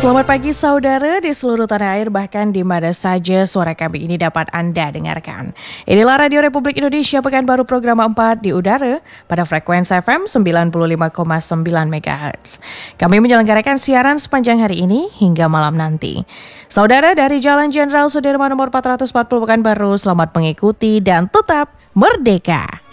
Selamat pagi saudara di seluruh tanah air, bahkan di mana saja suara kami ini dapat Anda dengarkan. Inilah Radio Republik Indonesia Pekanbaru program 4 di udara pada frekuensi FM 95,9 MHz. Kami menyelenggarakan siaran sepanjang hari ini hingga malam nanti. Saudara dari Jalan Jenderal Sudirman nomor 440 Pekanbaru, selamat mengikuti dan tetap merdeka.